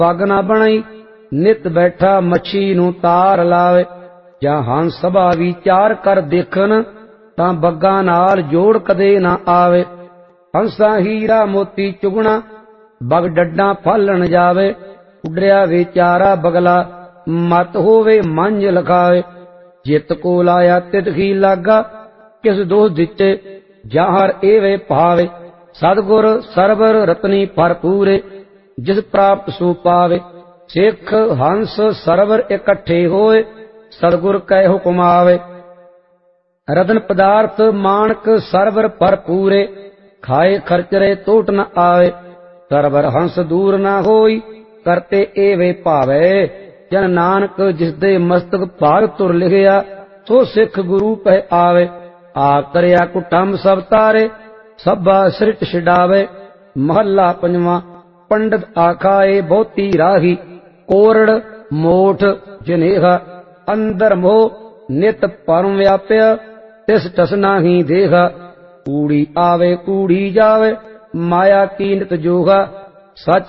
पग ना बनाई नित बैठा मच्छी नू तार लावे। जां हंस सभा विचार कर देखन तां बग्गां नाल जोड़ कदे ना आवे। हंसा हीरा मोती चुगना बग डड्डां फालण जावे। उडरिया विचारा बगला मत होवे मंझ लखावे। जित को लाया तित ही लागा किस दोष दिते जाहर एवे पावे। सतगुर सरवर रतनी भरपूरे जिस प्राप्त सो पावे। सिख हंस सरवर इकट्ठे होए सतगुर कै हुक्म आवे। रतन पदार्थ माणक सरवर भरपूरे खाए खर्चरे टोट न आवे। सरवर हंस दूर न होई करते एवे भावे। जन नानक जिसदे मस्तक भाग तुर लिखिया सो सिख गुरु पै आवे। आप तरिया कुटुंब सब तारे सभा सृट छिडावे। महला पंजवा पंडित आखाए बहुती राही कोरड़ मोठ जनेहा। अंदर मोह नित परम व्याप्य तिस टसना ही देखा। कूड़ी आवे कूड़ी जावे माया की नित जोगा। सच